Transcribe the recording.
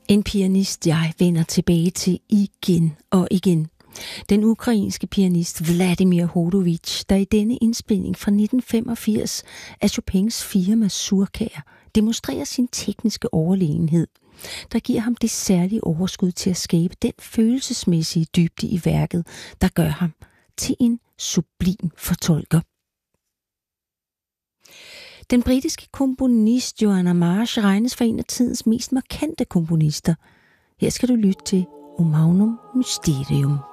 En pianist, jeg vender tilbage til igen og igen. Den ukrainske pianist Vladimir Horowitz, der i denne indspilning fra 1985 af Chopins 4 mazurkaer demonstrerer sin tekniske overlegenhed, der giver ham det særlige overskud til at skabe den følelsesmæssige dybde i værket, der gør ham til en sublim fortolker. Den britiske komponist Joanna Marsh regnes for en af tidens mest markante komponister. Her skal du lytte til O Magnum Mysterium.